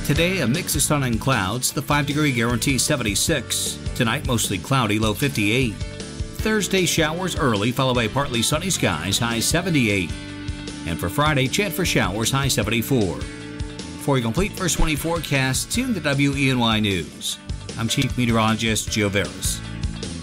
Today, a mix of sun and clouds, the 5-degree guarantee 76. Tonight, mostly cloudy, low 58. Thursday, showers early, followed by partly sunny skies, high 78. And for Friday, chance for showers, high 74. For a complete first 24 forecast, tune to WENY News. I'm Chief Meteorologist Joe Veras.